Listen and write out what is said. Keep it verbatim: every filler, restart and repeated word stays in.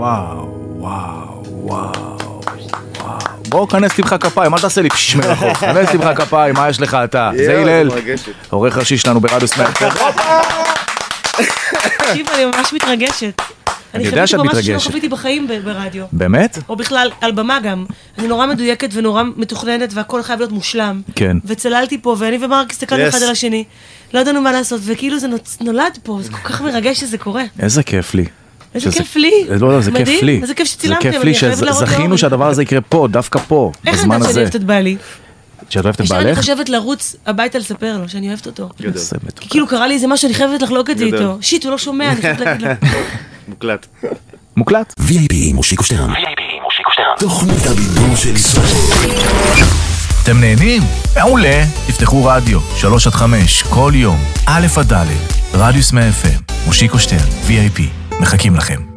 וואו, וואו, וואו, וואו. בואו כנס תמחה כפיים, אל תעשה לי פשש מרחוק. כנס תמחה כפיים, מה יש לך אתה? זה הלל, עורך ראשי שלנו ברדיו סמי אף אם. תקשיב, אני ממש מתרגשת. אני יודע שאת מתרגשת. אני חוויתי פה משהו שלא חוויתי בחיים ברדיו. באמת? או בכלל, על במה גם. אני נורא מדויקת ונורא מתוכננת, והכל חייב להיות מושלם. כן. וצללתי פה, ואני ומרק הסתכלנו אחד על השני. לא ידענו מה לעשות, וכאילו זה נולד פה, זה כל כך מרגש שזה קורה. איזה כיף לי. איזה כיף לי. לא, לא, זה כיף לי. איזה כיף שצילמתם. זה כיף לי שזכינו שהדבר הזה יקרה פה, דווקא פה, בזמן הזה. איך אני אוהבת את בעלי? שאת אוהבת את בעלך? אני חושבת לרוץ הביתה לספר לו שאני אוהבת אותו. כי כאילו קרה לי איזה משהו, אני חייבת לחלוק את זה איתו. שיט, הוא לא שומע, אני חייבת להגיד לו. מוקלט. מוקלט. וי איי פי עם מושיקו שטרן. וי איי פי עם מושיקו שטרן. תוכנית הבידור של ישראל. אתם נהנים? מעולה. תפתחו רדיו, שלוש עד חמש, כל יום, א' עד ד', רדיו סמי אף אם, מושיקו שטרן, וי איי פי. מחכים לכם.